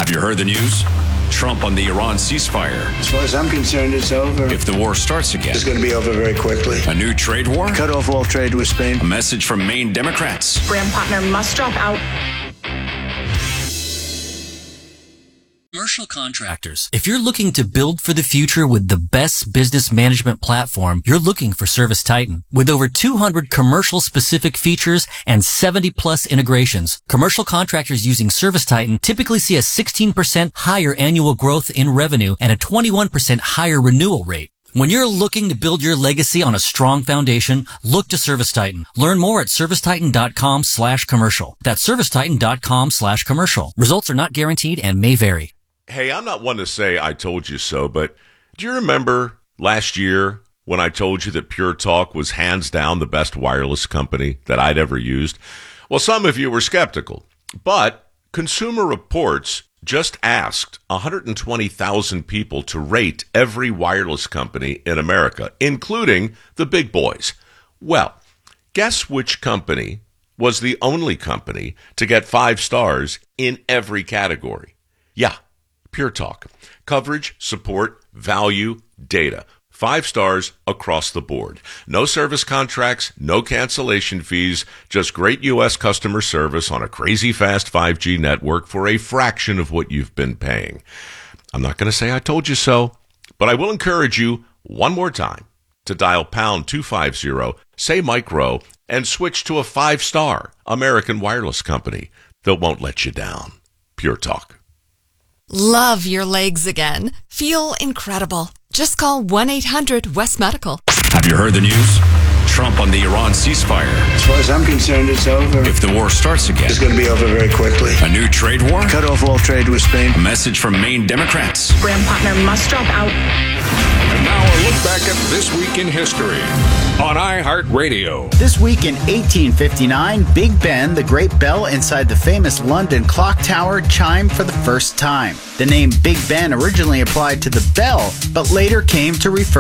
Have you heard the news? Trump on the Iran ceasefire. As far as I'm concerned, it's over. If the war starts again. It's going to be over very quickly. A new trade war? Cut off all trade with Spain. A message from Maine Democrats. Graham partner must drop out. Commercial contractors. If you're looking to build for the future with the best business management platform, you're looking for ServiceTitan. With over 200 commercial-specific features and 70-plus integrations, commercial contractors using ServiceTitan typically see a 16% higher annual growth in revenue and a 21% higher renewal rate. When you're looking to build your legacy on a strong foundation, look to ServiceTitan. Learn more at servicetitan.com/commercial. That's servicetitan.com/commercial. Results are not guaranteed and may vary. Hey, I'm not one to say I told you so, but do you remember last year when I told you that Pure Talk was hands down the best wireless company that I'd ever used? Well, some of you were skeptical, but Consumer Reports just asked 120,000 people to rate every wireless company in America, including the big boys. Well, guess which company was the only company to get 5 stars in every category? Yeah, Pure Talk. Coverage, support, value, data. 5 stars across the board. No service contracts, no cancellation fees, just great U.S. customer service on a crazy fast 5G network for a fraction of what you've been paying. I'm not going to say I told you so, but I will encourage you one more time to dial pound 250, say Mike Rowe, and switch to a 5-star American wireless company that won't let you down. Pure Talk. Love your legs again? Feel incredible? Just call 1-800-WEST-MEDICAL. Have you heard the news? Trump on the Iran ceasefire. As far as I'm concerned, it's over. If the war starts again. It's going to be over very quickly. A new trade war? Cut off all trade with Spain. A message from Maine Democrats. Graham partner must drop out. And now a look back at This Week in History on iHeartRadio. This week in 1859, Big Ben, the great bell inside the famous London clock tower, chimed for the first time. The name Big Ben originally applied to the bell, but later came to refer